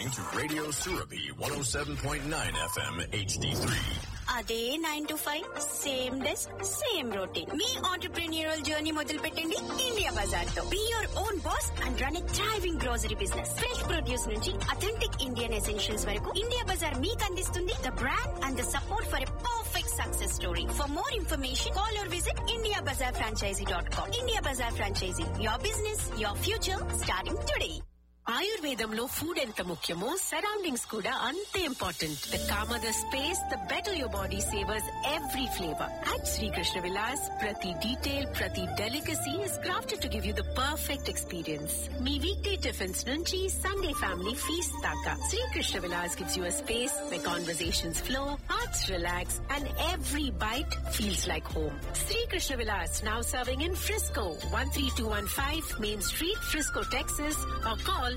to Radio Surabhi 107.9 FM HD3. అదే 9 to 5 same desk same routine. Me entrepreneurial journey మొదలు పెట్టండి India Bazaar తో. Be your own boss and run a thriving grocery business. Fresh produce నుంచి authentic Indian essentials వరకు India Bazaar మీకు అందిస్తుంది the brand and the support for a perfect success story. For more information call or visit indiabazarfranchisee.com. India Bazaar franchise, your business, your future, starting today. ఆయుర్వేదంలో food ఎంత ముఖ్యమో surroundings కూడా అంతే important. The comer the space, the better your body savours every flavour. At Srikrishna Vilas ప్రతి detail, ప్రతి delicacy is crafted to give you the perfect experience. Me week day tiffins నుంచి Sunday family feast దాకా, Srikrishna Vilas gives you a space where conversations flow, hearts relax, and every bite feels like home. Srikrishna Vilas, now serving in Frisco, 13215 Main Street, Frisco, Texas, or call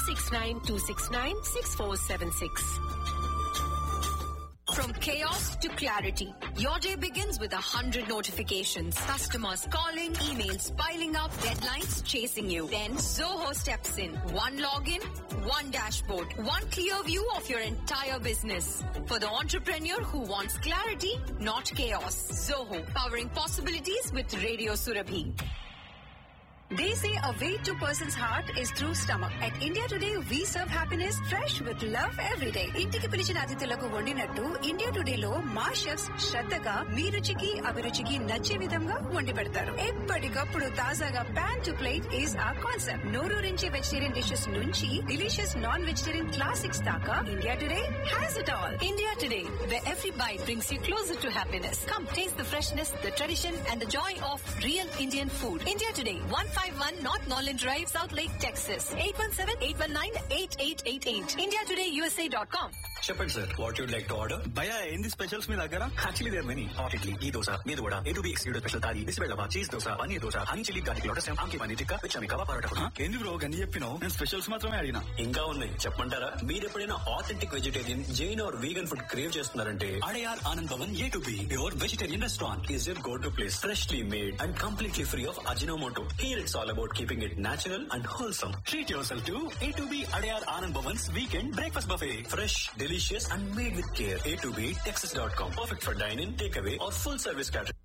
469-269-6476. From chaos to clarity, your day begins with 100 notifications. Customers calling, emails piling up, deadlines chasing you. Then Zoho steps in. One login, one dashboard, one clear view of your entire business. For the entrepreneur who wants clarity, not chaos. Zoho, powering possibilities with Radio Surabhi. They say a way to a person's heart is through stomach. At India Today, we serve happiness fresh with love every day. ఇంటికి పిలిచిన అతిథులకు వండినట్టు India today లో మా chefs శ్రద్ధగా మీ రుచికి అభిరుచికి నచ్చే విధంగా వండి పెడతారు. ఎప్పటికప్పుడు తాజాగా ప్యాన్ టు ప్లేట్ ఈజ్ ఆ కాన్సెప్ట్. నోరూరించే వెజిటేరియన్ డిషెస్ నుంచి డిలీషియస్ నాన్ వెజిటేరియన్ క్లాసిక్స్ దాకా India today has it all. India Today, where every bite brings you closer to happiness. Come taste the freshness, the tradition, and the joy of real Indian food. India Today, 151 North Norland Drive, South Lake, Texas. 817-819-8888. IndiaTodayUSA.com. చెప్పండి sir, what you'd like to order? భయ ఏంది specials మీ దగ్గర? Actually there many. Hot idli, ఈ దోశ, మీద vada, A2B excluded special thali, బిస్బెల్లవా, cheese dosa, paneer dosa, honey chilli garlic lotus, ఆమ్కి paneer tikka, విచమి kebab parotta. ఏంది bro గన్ని చెప్పినావు? నేను specials మాత్రమే అడిగినా. ఇంకా ఉన్నాయి, చెప్పంటారా? మీరు ఎప్పుడైనా authentic vegetarian, Jain are vegan food crave చేస్తున్నారంటే Adyar Anand Bhavan A2B pure vegetarian restaurant is your go to place. Freshly made and completely free of Ajinomoto. Here it's all about keeping it natural and wholesome. Treat yourself to A2B Adayar Anand Bhavan's weekend breakfast buffet. Fresh, delicious and made with care. A2B Texas.com. Perfect for dine-in, takeaway or full service catering.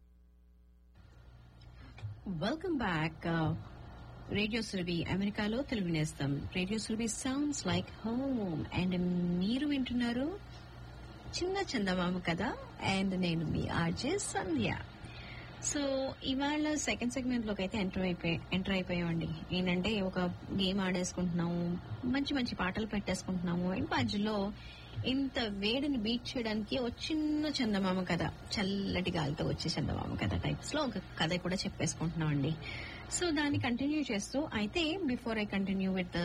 Welcome back. Radio Surabhi అమెరికాలో తెలుగు నేస్తం. Radio Surabhi sounds like home. And మీరు వింటున్నారు చిన్న చందమామ కదా. And నేను మీ RJ సంధ్య. So ఇవాళ second segment లోకి అయితే ఎంటర్ అయిపోయామండి. ఏంటంటే ఒక గేమ్ ఆడేసుకుంటున్నాము, మంచి మంచి పాటలు పెట్టేసుకుంటున్నాము. అండ్ మధ్యలో ఇంత వేడిని బీట్ చేయడానికి ఒక చిన్న చందమామ కథ, చల్లటి గాలితో వచ్చే చందమామ కథ టైప్స్ లో ఒక కథ కూడా చెప్పేసుకుంటున్నాం అండి. సో దాన్ని కంటిన్యూ చేస్తూ అయితే before I continue with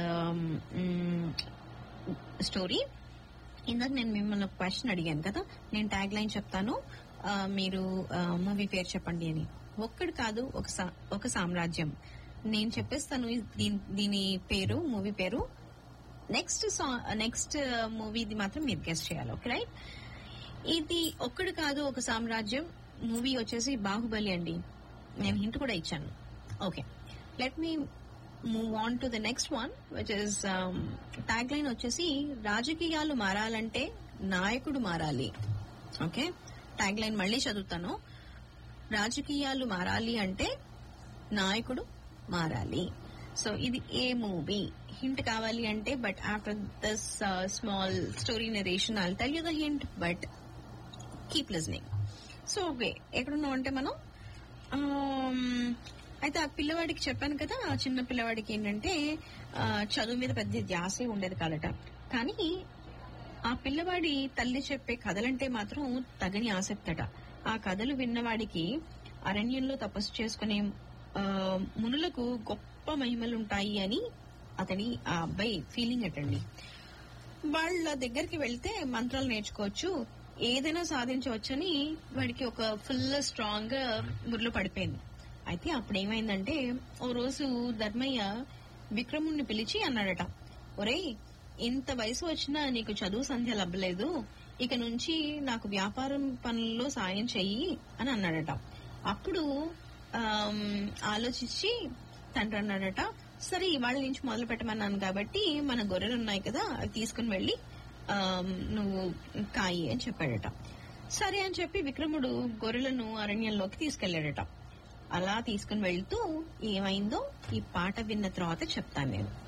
story, ఇందాక నేను మిమ్మల్ని ఒక క్వశ్చన్ అడిగాను కదా. నేను ట్యాగ్ లైన్ చెప్తాను, మీరు మూవీ పేరు చెప్పండి అని. ఒక్కడు కాదు ఒక సామ్రాజ్యం. నేను చెప్పేస్తాను దీని పేరు, మూవీ పేరు. నెక్స్ట్ మూవీది మాత్రం మీరు గెస్ట్ చేయాలి. Okay right? ఇది ఒక్కడు కాదు ఒక సామ్రాజ్యం మూవీ వచ్చేసి బాహుబలి అండి. నేను హింట్ కూడా ఇచ్చాను. Okay, let me move on to the next one which is tag line వచ్చేసి రాజకీయాలు మారాలంటే నాయకుడు మారాలి. ఓకే, ట్యాగ్ లైన్ మళ్ళీ చదువుతాను. రాజకీయాలు మారాలి అంటే నాయకుడు మారాలి. సో ఇది ఏ మూవీ? హింట్ కావాలి అంటే, but after this small story narration I will tell you the hint, but keep listening. So okay, ఎక్కడున్నాం అంటే మనం అయితే ఆ పిల్లవాడికి చెప్పాను కదా, ఆ చిన్న పిల్లవాడికి ఏంటంటే చదువు మీద పెద్ద ధ్యాసే ఉండేది కాదట. కానీ ఆ పిల్లవాడి తల్లి చెప్పే కథలంటే మాత్రం తగని ఆసక్తట. ఆ కథలు విన్నవాడికి అరణ్యంలో తపస్సు చేసుకునే మునులకు గొప్ప మహిమలుంటాయి అని ఆ అబ్బాయి ఫీలింగ్ అటండి. వాళ్ళ దగ్గరికి వెళ్తే మంత్రాలు నేర్చుకోవచ్చు, ఏదైనా సాధించవచ్చని వాడికి ఒక ఫుల్ స్ట్రాంగ్ గా బుర్రలో పడిపోయింది. అయితే అప్పుడు ఏమైందంటే, ఓ రోజు ధర్మయ్య విక్రముణ్ణి పిలిచి అన్నాడట, ఒరేయ్, ఇంత వయసు వచ్చినా నీకు చదువు సంధ్య లబ్బలేదు, ఇక నుంచి నాకు వ్యాపారం పనుల్లో సాయం చెయ్యి అని అన్నాడట. అప్పుడు ఆలోచించి తండ్రి అన్నాడట, సరే ఇవాళ నుంచి మొదలు పెట్టమన్నాను కాబట్టి మన గొర్రెలు ఉన్నాయి కదా అవి తీసుకుని వెళ్ళి నువ్వు కాయి అని చెప్పాడట. సరే అని చెప్పి విక్రముడు గొర్రెలను అరణ్యంలోకి తీసుకెళ్లాడట. అలా తీసుకుని వెళ్తూ ఏమైందో ఈ పాట విన్న తర్వాత చెప్తాను నేను.